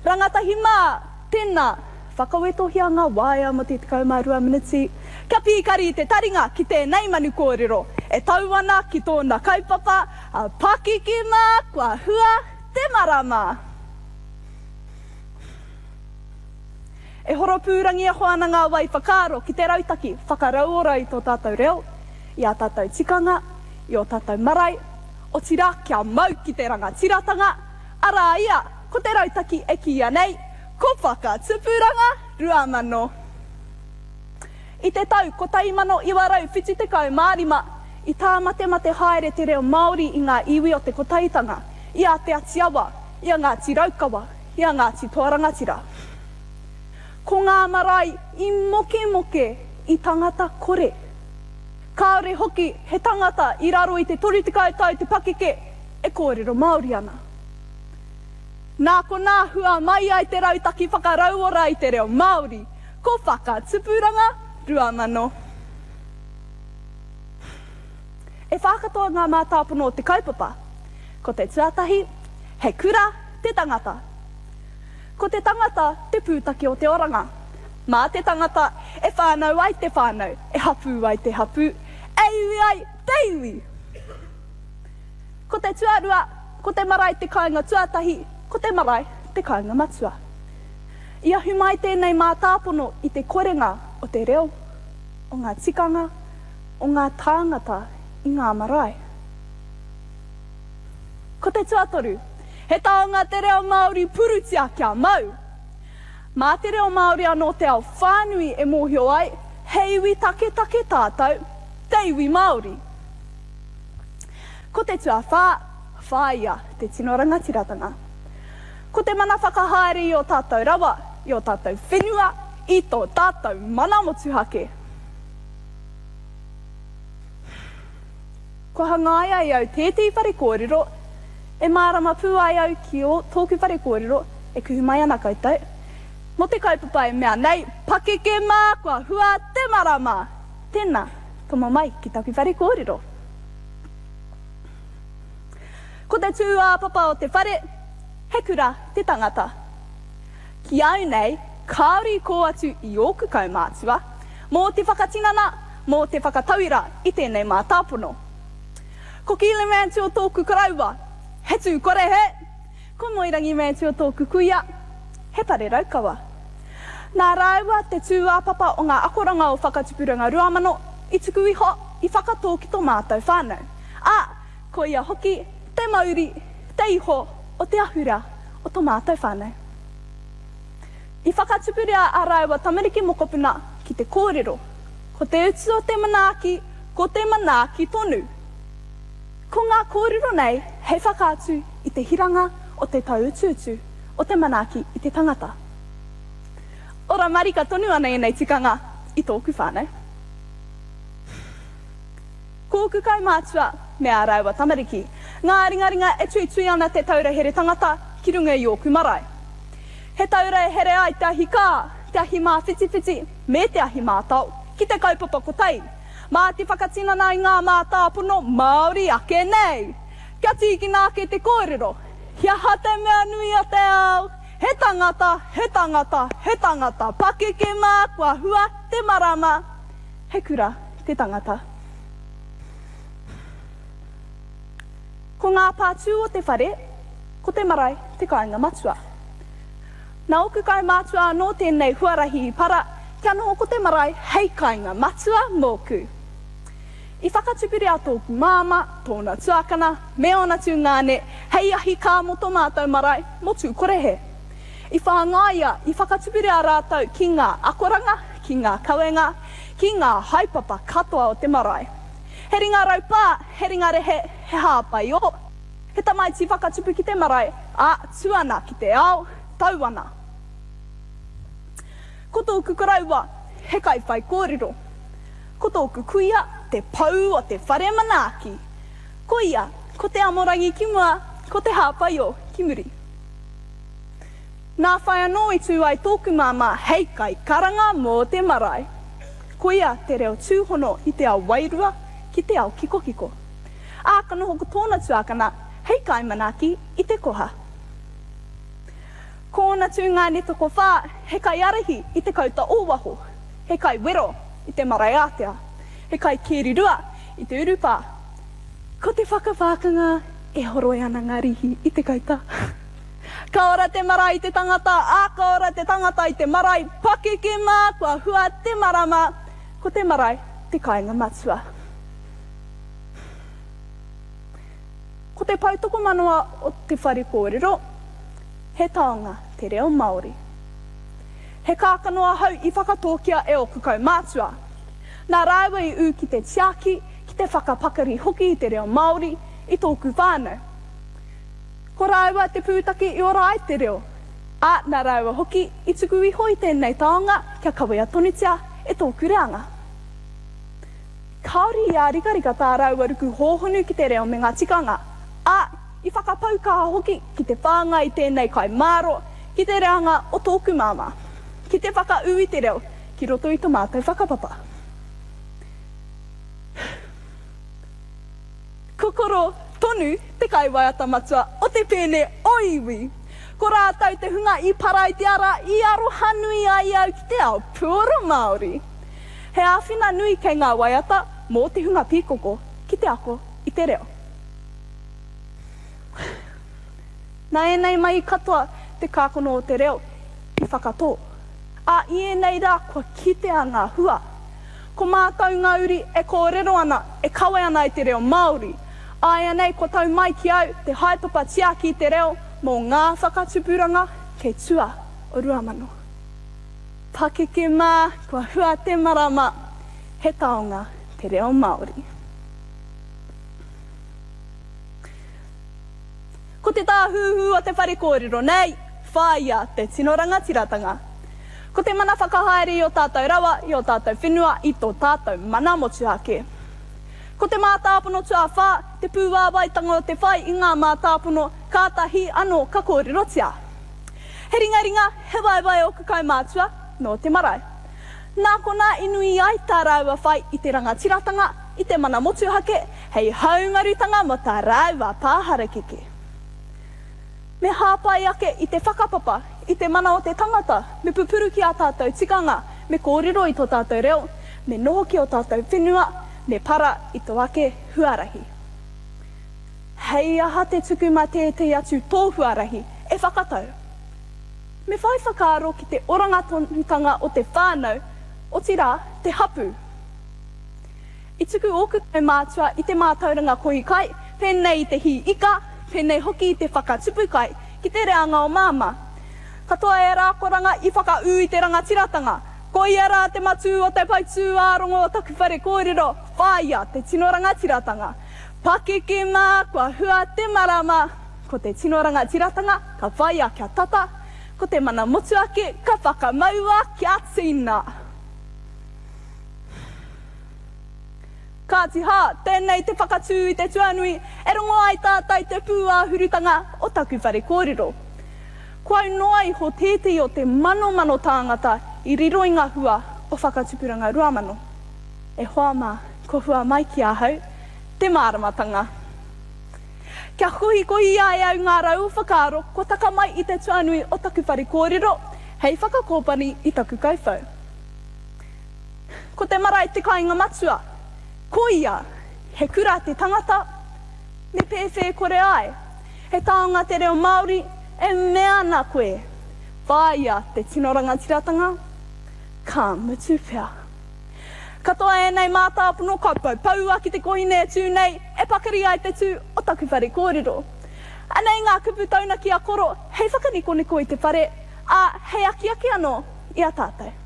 Rangatahi mā, tēnā, whakawetohia ngā waia mo te 12 miniti. Kia pīkari te taringa ki tēnei manu kōrero. E tau ana ki tōna kaupapa, a pakiki mā, kua hua, te marama. E horopūrangi a hoana ngā wai whakaaro ki te rautaki, whakarauora i tō tātou reo, i a tātou tikanga, i o tātou marae, o tira kia mau ki te ranga tiratanga, ara ia, ko te rautaki e ki anei, ko whaka tupuranga, ruamano. I te tau, ko taimano iwarau whiti te kau mārima, i tā mate haere te reo Māori i ngā iwi o te kotaitanga, i a te atiawa, i a ngā tiraukawa, i a ngā titoarangatira. Ko ngā marae i moke i tangata kore. Kāore hoki he tangata i raro i te 30 tau te pakeke, e kōrero Māori ana. Nā ko nā hua mai ai te rautaki whakarauora i te reo Māori, ko whaka tupuranga, ruamano. E whakatoa ngā mātāpono o te kaupapa, ko te tuatahi, he kura te tangata. Ko te tangata, te pūtaki o te oranga. Mā te tangata, e whānau ai te whānau, e hapū ai te hapū, e iwi ai te iwi. Ko te tuarua, ko te marae te kāinga tuatahi, ko te marae te kāinga matua. Ia humai tēnei mātāpono i te korenga o te reo, o ngā tikanga, o ngā tāngata i ngā marae. Ko te tuatoru, he taonga te reo Māori purutia kia mau. Mā te reo Māori anō te ao whānui e mōhio ai, he iwi take tātou, te iwi Māori. Ko te tua whāia te tino rangatiratanga. Ko te mana whakahaere i o tātou rawa, i o tātou whenua, i tō tātou mana motuhake. Ko hangai ai au tētei whare kōrero, e mārama pū ai au ki o tōku whare kōrero, e kuhu mai ana koutou. Mo te kaupapa e mea nei, pakeke mā, kua hua te marama. Tēnā, toma mai ki taku whare kōrero. Ko te tūā papa o te whare, he kura te tangata. Ki au nei, kāori ko atu i oku kaumātua, mō te whakatinana, mō te whakatauira i tēnei mātāpono. Ko Kile Mantu o tōku karaua, he tū kore he. Ko Moirangi Mantu o tōku kuia, he pare raukawa. Nā rāua te tūā papa o ngā akoranga o whakatupuranga ruamano, i tuku iho i whakatō ki tō mātou whānau. Ko ia hoki, te mauri, te iho o te ahura o tō mātou whānau. I whakatupuria a rāua tamariki mokopuna ki te kōrero, ko te utu o te manaaki, ko te manaaki tonu. Ko ngā kōrero nei, hei whakātu i te hiranga o te tau utu, o te manaaki i te tangata. Ora marika tonu ana i nei tikanga i tōku whānau. Kōku kaumātua me a rāua tamariki, ngā ringaringa e tui ana te taura here tangata ki runga i oku marae. He taura e here ai te ahi kā, te ahi mā whiti, me te ahi mā tau, ki te kaupapa kotai. Mā te whakatinana i ngā mātāpono Māori ake nei. Kia tiki nā ke te kōrero. Kia ha te mea nui a te ao. He tangata, pakeke mā, kua hua, te marama. He kura, te tangata. Ko ngā pātū o te whare, ko te marae, te kāinga matua. Nā oku kai mātua anō tēnei huarahi i para, kia noho ko te marae, hei kāinga matua mōku. I whakatupiri a tōku māma, tōna tuakana, me ona tū ngāne, hei ahi kā mo tō mātou marae, mo tū korehe. I whāngaia, i whakatupiri a rātou ki ngā akoranga, ki ngā kawenga, ki ngā haipapa katoa o te marae. He ringa raupā, he ringa rehe, he hāpai o. He tamaiti whakatupu ki te marae, tuana ki te ao, tauana. Ko tōku karaua, he kai whai kōrero. Ko tōku kuia, te pau o te whare manaaki. Ko ia, ko te amorangi ki mua, ko te hāpai o ki muri. Nā whai anō i tū ai tōku māma hei kai karanga mō te marae. Ko ia te reo tūhono i te ao wairua ki te ao kiko. Ākano hoko tōna tuakana hei kai manaaki i te koha. Ko tōna tūngā ni toko whā, he kai arahi i te kauta ōwaho, he kai wero i te marae Aotea, he kai kērirua i te urupā. Ko te whakawākanga e horoi ana ngā rihi i te kauta. Ka ora te marae i te tangata, ka ora te tangata i te marae, pakeke mā, kua hua te marama, ko te marae te kāinga matua. Ko te pautoko manoa o te whare kōrero, he taonga te reo Māori. He kākanoa hau i whakatōkia e o kukau mātua. Nā rāua i u ki te tiaki, ki te whakapakari hoki i te reo Māori, i tōku whānau. Ko rāua te pūtaki i ora ai te reo. Nā rāua hoki, i tuku i hoi tēnei taonga, kia kawea tonitia e tōku reanga. Kaori i a rikarika tā rāua ruku hōhonu ki te reo me ngā tikanga. I whakapaukaha hoki ki te whānga i tēnei kai māro, ki te reanga o tōku māma, ki te whakau i te reo, ki roto i tō mātou whakapapa. Kokoro tonu te kai waiata matua o te pēne o iwi. Ko rātau te hunga i parai te ara i aroha nui ai au ki te ao Puoro Māori. He āwhina nui kei ngā waiata mō te hunga pīkoko ki te ako i te reo. Nā enei mai katoa te kākono o te reo i whakatō. I enei rā kua kitea ngā hua. Ko mātou ngā uri e kōrero ana, e kawe ana i te reo Māori. Enei ko tau mai ki au te haipapa tiaki i te reo mō ngā whakatupuranga kei tua o Ruamano. Pakeke mā, kua hua te marama, he taonga te reo Māori. Ko te tāhuhu o te whare kōrero nei, whāia te tino rangatiratanga. Ko te mana whakahaere i o tātou rawa, i o tātou whenua, i tō tātou mana motuhake. Ko te mātāpono tua whā, te pūwāwaitanga o te whai i ngā mātāpono, kātahi anō ka kōrerotia. He ringa, he waiwai o kakau mātua, no te marae. Nā kona inui ai tā rāua whai i te rangatiratanga, i te mana motuhake, hei haungarutanga mo tā rāua pāharakeke. Me hāpai ake i te whakapapa, i te mana o te tangata, me pupuru ki a tātou tikanga, me kōrero i tō tātou reo, me noho ki o tātou whenua, me para i tō ake huarahi. Hei aha te tuku ma tētei atu tō huarahi, e whakatau. Me whai whakaaro ki te orangatonutanga o te whānau, o tira te hapu. I tuku oku tau mātua i te mātauranga kohi kai, pēnei i te hi ika, pēnei hoki i te whakatupukai ki te reanga o māma. Katoa e rā koranga i whakau i te rangatiratanga. Ko ia rā te matu o te paitū ārongo o taku whare kōrero, whāia te tino rangatiratanga. Pakeke mā, kua hua te marama, ko te tino rangatiratanga, ka whaia kia tata, ko te mana motuake, ka whakamaua kia tina. Kātiha, tēnei te whakatū i te tuanui, e rongo ai tātai te pūāhurutanga o taku whare kōrero. Kua noai ho tētei o te mano tāngata i riro i ngā hua o whakatupuranga Ruamano. E hoa mā, ko hua mai ki ahau, te māramatanga. Kia hui ko i ai au ngā rau whakaaro, ko taka mai i te tuanui o taku whare kōrero, hei whakakōpani i taku kauwhau. Ko te marae te kāinga matua, ko ia, he kura te tangata, me pēwhē kore ai. He taonga te reo Māori, e mea nā koe. Whāia te tino rangatiratanga, ka mutu pēr. Katoa e nei mātāpono, ka paupau ki te kohine e tū nei, e pakari ai te tū o taku whare kōrero. Anei ngā kupu tauna ki a koro, hei whakariko ne koe te whare, hei aki anō i a tātou.